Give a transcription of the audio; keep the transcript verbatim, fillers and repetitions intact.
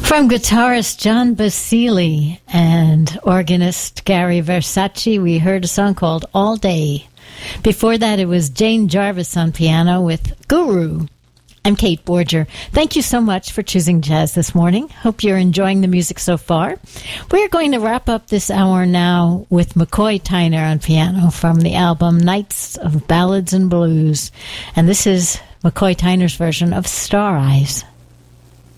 From guitarist John Basile and organist Gary Versace, we heard a song called All Day. Before that, it was Jane Jarvis on piano with Guru. I'm Kate Borger. Thank you so much for choosing jazz this morning. Hope you're enjoying the music so far. We're going to wrap up this hour now with McCoy Tyner on piano from the album Nights of Ballads and Blues. And this is McCoy Tyner's version of Star Eyes.